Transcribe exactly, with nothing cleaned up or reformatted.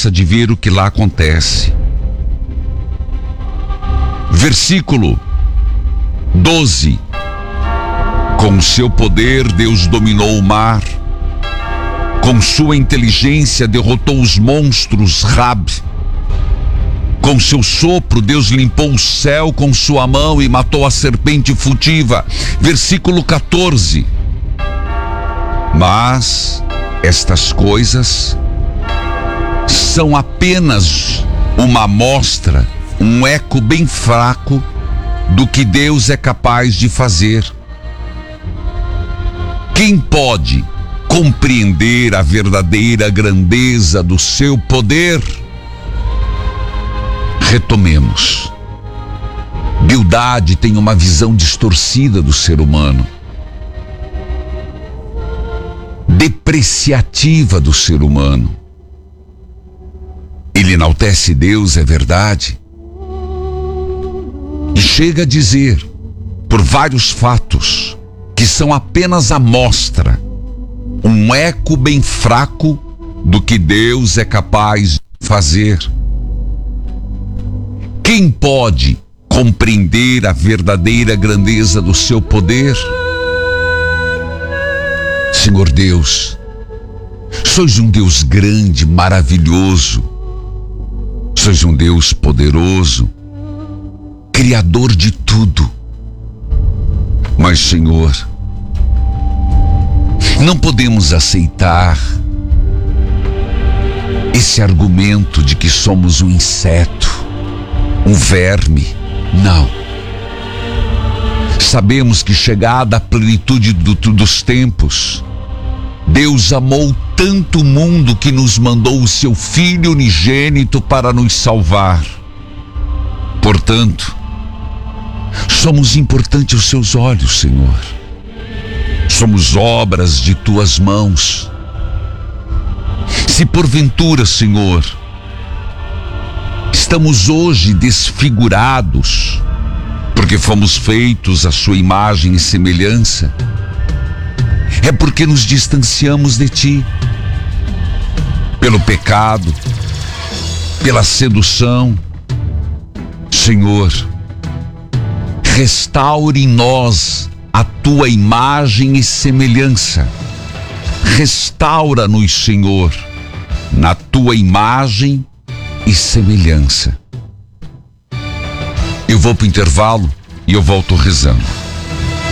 graça de ver o que lá acontece. Versículo doze. Com seu poder, Deus dominou o mar. Com sua inteligência, derrotou os monstros Rab. Com seu sopro, Deus limpou o céu com sua mão e matou a serpente furtiva. Versículo quatorze. Mas estas coisas são apenas uma amostra, um eco bem fraco do que Deus é capaz de fazer. Quem pode compreender a verdadeira grandeza do seu poder? Retomemos. Bildade tem uma visão distorcida do ser humano, depreciativa do ser humano. Ele enaltece Deus, é verdade, e chega a dizer, por vários fatos, que são apenas amostra, um eco bem fraco do que Deus é capaz de fazer. Quem pode compreender a verdadeira grandeza do seu poder? Senhor Deus, sois um Deus grande, maravilhoso, sois um Deus poderoso, Criador de tudo. Mas, Senhor, não podemos aceitar esse argumento de que somos um inseto, um verme. Não. Sabemos que, chegada a plenitude do, dos tempos, Deus amou tanto o mundo que nos mandou o seu Filho unigênito para nos salvar. Portanto, somos importantes aos seus olhos, Senhor. Somos obras de tuas mãos. Se porventura, Senhor, estamos hoje desfigurados, porque fomos feitos à sua imagem e semelhança, é porque nos distanciamos de ti, pelo pecado, pela sedução. Senhor, restaure em nós a tua imagem e semelhança. Restaura-nos, Senhor, na tua imagem e semelhança. Eu vou para o intervalo e eu volto rezando.